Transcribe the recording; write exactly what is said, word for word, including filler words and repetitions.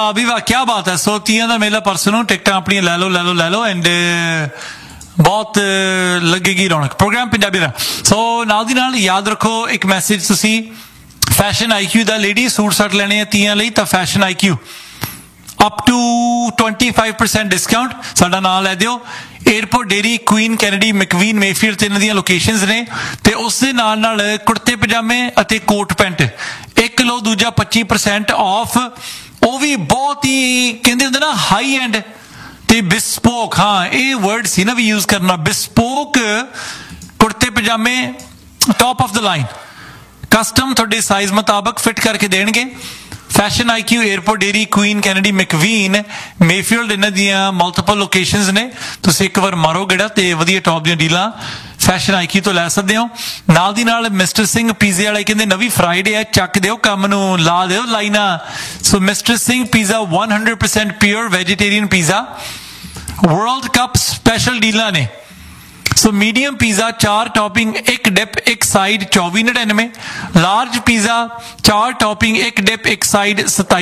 वाह भी वाह, क्या बात है। सो तीयां दा मेला परसों नूं, टिकटां अपनियां लै लो लै लो लै लो एंड बहुत लगेगी रौनक। प्रोग्राम पंजाबी दा। सो नाल दी नाल याद रखो एक मैसेज तुसी फैशन आई क्यू दा, लेडी सूट शर्ट लेने आ तीयां लई तां fashion I Q up to twenty five percent discount साडा नाम लै दिओ। Airport dairy, queen Kennedy, मैकवीन, Mayfield ते इन्हां दियां लोकेशनस ने ते उस दे नाल नाल कुर्ते पजामे अते कोट पैंट एक लो दूजा पच्ची परसेंट ऑफ। वो भी बहुत ही कहते होंगे ना हाई एंड ते बिस्पोक, हाँ ये वर्ड सी ना भी यूज करना, बिस्पोक कुर्ते पजामे top of the line custom थोड़े साइज मुताबिक फिट करके देंगे। Fashion I Q, airport dairy, queen Kennedy, मैकवीन, Mayfield इन्हां दियां मल्टीपल लोकेशनस ने। तुसीं एक बार मारो गेड़ा ते वधिया टॉप दियां डीलां फैशन आई क्यू तो लै सकदे हो। नाल दी नाल मिस्टर सिंह पीजे वाले कहंदे नवी फ्राइडे है, चक दिओ काम नूं, ला दिओ लाइना। सो mister Singh pizza one hundred percent pure vegetarian pizza, world cup special डीलां ने। सो मीडियम पिज़्ज़ा चार टॉपिंग एक डिप एक साइड चौबी नड़िनवे, लार्ज पिज़्ज़ा चार टॉपिंग एक डिप एक साइड सताई